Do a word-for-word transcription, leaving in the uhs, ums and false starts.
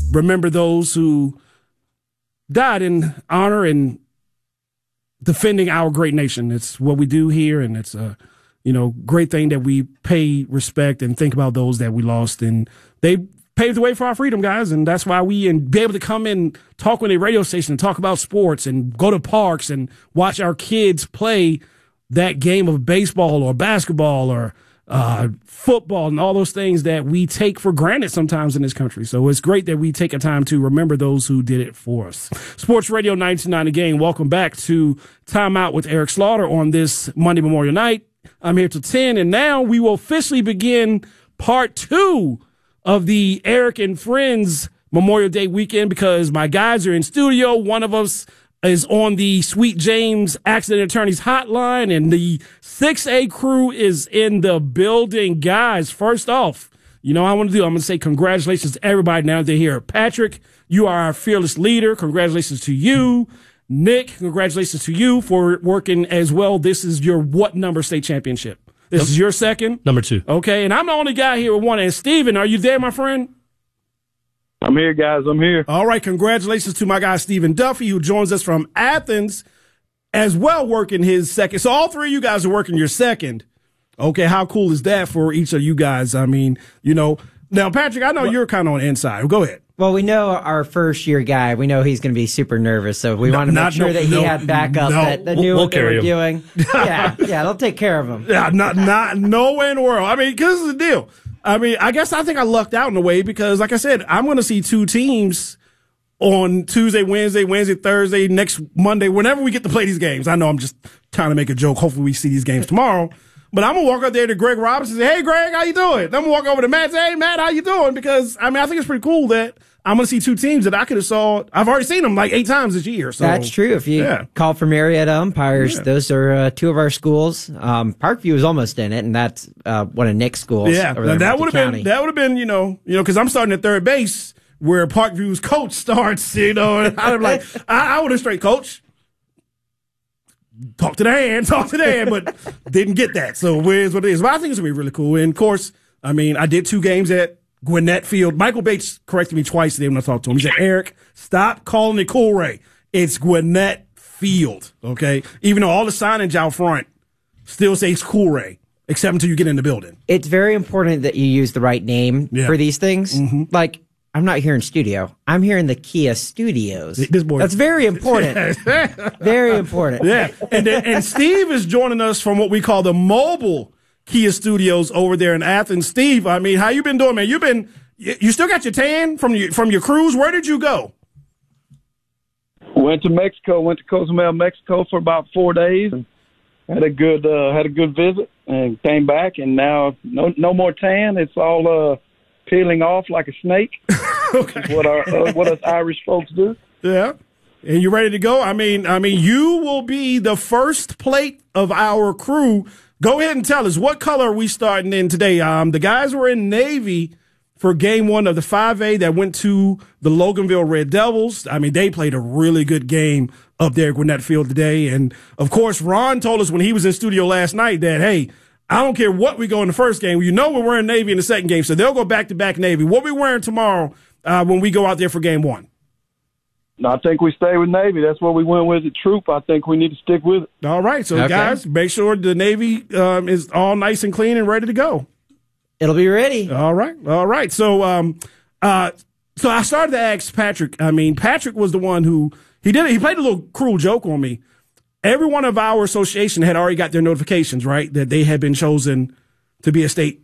remember those who died in honor and defending our great nation. It's what we do here, and it's a you know great thing that we pay respect and think about those that we lost, and they paved the way for our freedom, guys, and that's why we and be able to come in, talk on a radio station, and talk about sports, and go to parks and watch our kids play that game of baseball or basketball or uh, football and all those things that we take for granted sometimes in this country. So it's great that we take a time to remember those who did it for us. Sports Radio ninety-nine again. Welcome back to Time Out with Eric Slaughter on this Monday Memorial Night. I'm here till ten, and now we will officially begin part two of the Eric and Friends Memorial Day weekend because my guys are in studio. One of us is on the Sweet James Accident Attorneys Hotline, and the six A crew is in the building. Guys, first off, you know what I want to do? I'm going to say congratulations to everybody now they're here. Patrick, you are our fearless leader. Congratulations to you. Nick, congratulations to you for working as well. This is your what number state championship? This is your second? Number two. Okay, and I'm the only guy here with one. And Steven, are you there, my friend? I'm here, guys. I'm here. All right, congratulations to my guy, Stephen Duffy, who joins us from Athens, as well working his second. So all three of you guys are working your second. Okay, how cool is that for each of you guys? I mean, you know. Now, Patrick, I know well, you're kind of on the inside. Go ahead. Well, we know our first-year guy. We know he's going to be super nervous, so we no, want to make not, sure no, that he no, had backup, no. that, that knew we'll what they were him. doing. Yeah, yeah, they'll take care of him. Yeah, not, not, no way in the world. I mean, because this is the deal. I mean, I guess I think I lucked out in a way because, like I said, I'm going to see two teams on Tuesday, Wednesday, Wednesday, Thursday, next Monday, whenever we get to play these games. I know I'm just trying to make a joke. Hopefully we see these games tomorrow. But I'm going to walk up there to Greg Robinson and say, hey, Greg, how you doing? Then I'm going to walk over to Matt and say, hey, Matt, how you doing? Because, I mean, I think it's pretty cool that I'm going to see two teams that I could have saw. I've already seen them like eight times this year. So that's true. If you yeah. call for Marietta umpires, yeah. those are uh, two of our schools. Um, Parkview is almost in it, and that's uh, one of Nick's schools. Yeah, over there that in would have been that would have been you know you know because I'm starting at third base where Parkview's coach starts. You know, and I'm like I, I would have straight coach. Talk to the hand, talk to the hand, but didn't get that. So where's what it is. But I think it's gonna be really cool. And of course, I mean, I did two games at Gwinnett Field. Michael Bates corrected me twice today when I talked to him. He said, Eric, stop calling it Coolray. It's Gwinnett Field, okay? Even though all the signage out front still says Coolray, except until you get in the building. It's very important that you use the right name yeah. for these things. Mm-hmm. Like, I'm not here in studio. I'm here in the Kia Studios. This boy. That's very important. Very important. Yeah. And, then, and Steve is joining us from what we call the mobile Kia Studios over there in Athens. Steve, I mean, how you been doing, man? You've been, you still got your tan from your, from your cruise. Where did you go? Went to Mexico, went to Cozumel, Mexico for about four days and had a good, uh, had a good visit and came back and now no, no more tan. It's all, uh, peeling off like a snake. Okay. What our, uh, what us Irish folks do. Yeah. And you ready to go? I mean, I mean, you will be the first plate of our crew. Go ahead and tell us, what color are we starting in today? Um, the guys were in Navy for game one of the five A that went to the Loganville Red Devils. I mean, they played a really good game up there at Gwinnett Field today. And, of course, Ron told us when he was in studio last night that, hey, I don't care what we go in the first game. You know we're wearing Navy in the second game, so they'll go back-to-back Navy. What are we wearing tomorrow uh, when we go out there for game one? I think we stay with Navy. That's what we went with at Troop. I think we need to stick with it. All right. So, okay. guys, make sure the Navy um, is all nice and clean and ready to go. It'll be ready. All right. All right. So, um, uh, so I started to ask Patrick. I mean, Patrick was the one who he did. He played a little cruel joke on me. Every one of our association had already got their notifications, right, that they had been chosen to be a state